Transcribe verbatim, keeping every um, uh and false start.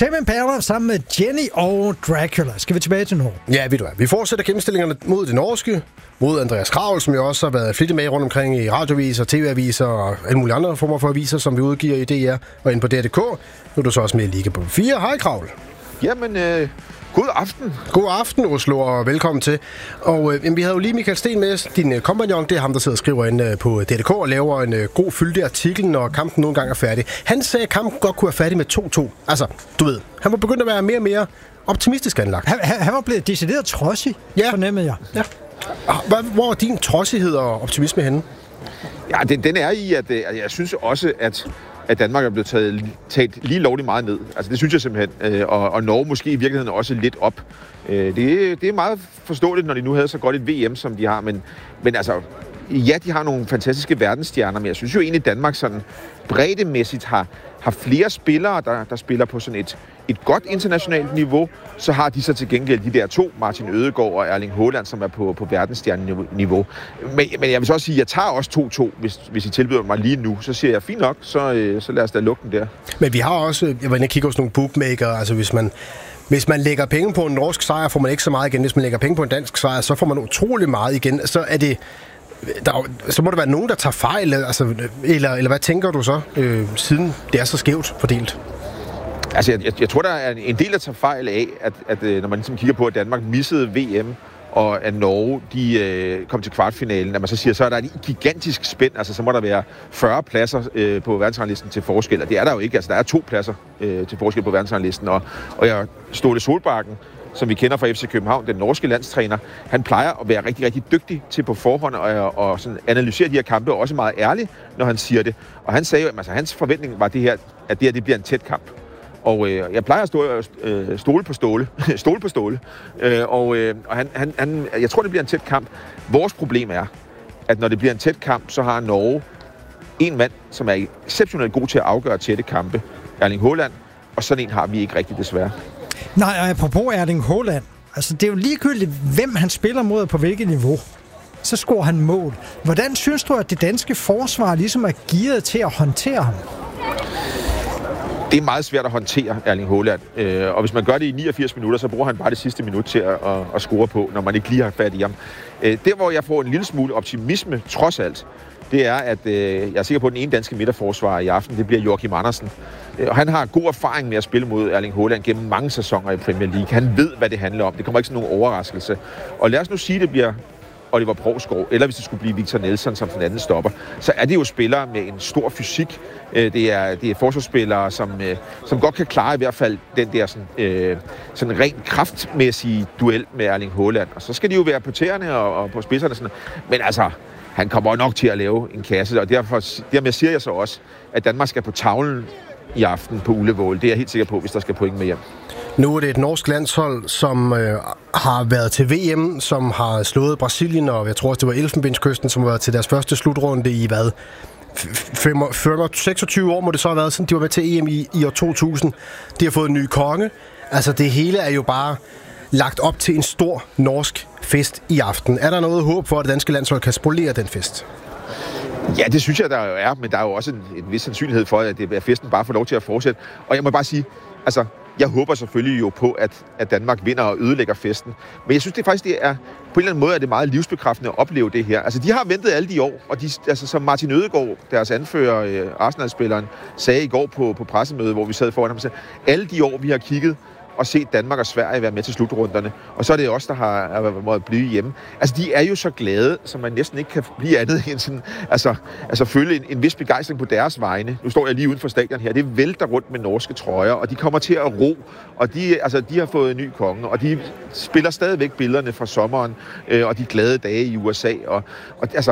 Tame Impala sammen med Jenny og Dracula. Skal vi tilbage til Norge? Ja, ved du hvad. Vi fortsætter gennemstillingerne mod det norske, mod Andreas Kraul, som jo også har været flittig med rundt omkring i radioaviser, tv-aviser og alle mulige andre former for aviser, som vi udgiver i D R og inde på D R punktum d k. Nu er du så også med i Liga på fire. Hej, Kraul. Jamen, øh, god aften. God aften, Oslo, og velkommen til. Og øh, vi havde jo lige Michael Sten med, din øh, kompagnon. Det er ham, der sidder og skriver inde øh, på D R punktum d k og laver en øh, god fyldig artikel, når kampen nogle gange er færdig. Han sagde, at kampen godt kunne være færdig med to to. Altså, du ved, han var begyndt at være mere og mere optimistisk anlagt. Han, han var blevet decideret trodsig, ja. Fornemmede jeg. Ja. Hvor er din trodsighed og optimisme henne? Ja, den, den er i, at, at jeg synes også, at, at Danmark er blevet taget, taget lige lovligt meget ned. Altså, det synes jeg simpelthen. Og, og Norge måske i virkeligheden også lidt op. Det, det er meget forståeligt, når de nu havde så godt et V M, som de har. Men, men altså, ja, de har nogle fantastiske verdensstjerner, men jeg synes jo egentlig, at Danmark sådan breddemæssigt har, har flere spillere, der, der spiller på sådan et, et godt internationalt niveau. Så har de så til gengæld de der to, Martin Ødegaard og Erling Haaland, som er på, på verdensstjerneniveau. Men, men jeg vil så også sige, at jeg tager også to to, hvis, hvis I tilbyder mig lige nu. Så siger jeg, fint nok, så, øh, så lad os da lukke den der. Men vi har også, jeg var inde og kigge hos nogle bookmaker, altså hvis man, hvis man lægger penge på en norsk sejr, får man ikke så meget igen. Hvis man lægger penge på en dansk sejr, så får man utrolig meget igen. Så er det... Der, så må der være nogen, der tager fejl, altså, eller, eller hvad tænker du så, øh, siden det er så skævt fordelt? Altså, jeg, jeg, jeg tror, der er en del, der tager fejl af, at, at når man ligesom kigger på, at Danmark missede V M, og at Norge de, øh, kom til kvartfinalen, at man så siger, så er der et gigantisk spænd, altså så må der være fyrre pladser øh, på verdensranglisten til forskel, og det er der jo ikke, altså der er to pladser øh, til forskel på verdensranglisten, og, og jeg Ståle Solbakken, som vi kender fra F C København, den norske landstræner, han plejer at være rigtig, rigtig dygtig til på forhånd og, og sådan analysere de her kampe, og også meget ærlig, når han siger det. Og han sagde jo, at altså, hans forventning var det her, at det her det bliver en tæt kamp. Og øh, jeg plejer at stå, øh, stole på ståle, stole på ståle, øh, og, øh, og han, han, han, jeg tror, det bliver en tæt kamp. Vores problem er, at når det bliver en tæt kamp, så har Norge en mand, som er exceptionelt god til at afgøre tætte kampe, Erling Haaland, og sådan en har vi ikke rigtig desværre. Nej, og apropos Erling Haaland, altså det er jo ligegyldigt, hvem han spiller mod og på hvilket niveau. Så scorer han mål. Hvordan synes du, at det danske forsvar ligesom er gearet til at håndtere ham? Det er meget svært at håndtere Erling Haaland, øh, og hvis man gør det i niogfirs minutter, så bruger han bare det sidste minut til at, at, at score på, når man ikke lige har fat i ham. Øh, der, hvor jeg får en lille smule optimisme, trods alt, det er, at øh, jeg er sikker på, at den ene danske midterforsvarer i aften, det bliver Joachim Andersen. Øh, og han har god erfaring med at spille mod Erling Haaland gennem mange sæsoner i Premier League. Han ved, hvad det handler om. Det kommer ikke sådan nogen overraskelse. Og lad os nu sige, at det bliver Oliver Provsgaard, eller hvis det skulle blive Victor Nelson som den anden stopper, så er det jo spillere med en stor fysik. Det er, det er forsvarsspillere, som, som godt kan klare i hvert fald den der sådan, øh, sådan rent kraftmæssige duel med Erling Haaland. Og så skal de jo være på tæerne og, og på spidserne. Sådan. Men altså, han kommer nok til at lave en kasse, og derfor, dermed siger jeg så også, at Danmark skal på tavlen i aften på Ullevål. Det er jeg helt sikker på, hvis der skal point med hjem. Nu er det et norsk landshold, som øh, har været til V M, som har slået Brasilien, og jeg tror også, det var Elfenbenskysten, som har været til deres første slutrunde i hvad? seksogtyve år må det så have været, siden de var med til E M i, i år to tusind. De har fået en ny konge. Altså det hele er jo bare lagt op til en stor norsk fest i aften. Er der noget håb for, at det danske landshold kan spolere den fest? Ja, det synes jeg, der jo er, men der er jo også en, en vis sandsynlighed for, at, det, at festen bare får lov til at fortsætte. Og jeg må bare sige, altså, jeg håber selvfølgelig jo på, at, at Danmark vinder og ødelægger festen. Men jeg synes det faktisk, det er på en eller anden måde er det meget livsbekræftende at opleve det her. Altså, de har ventet alle de år, og de, altså, som Martin Ødegaard, deres anfører, øh, Arsenal-spilleren, sagde i går på, på pressemødet, hvor vi sad foran ham, sagde, alle de år, vi har kigget og set Danmark og Sverige være med til slutrunderne. Og så er det også der har, har måttet blive hjemme. Altså, de er jo så glade, som man næsten ikke kan blive andet end sådan, altså, altså føle en, en vis begejstring på deres vegne. Nu står jeg lige uden for stadion her. Det vælter rundt med norske trøjer, og de kommer til at ro, og de, altså, de har fået en ny konge, og de spiller stadigvæk billederne fra sommeren, øh, og de glade dage i U S A. Og, og altså,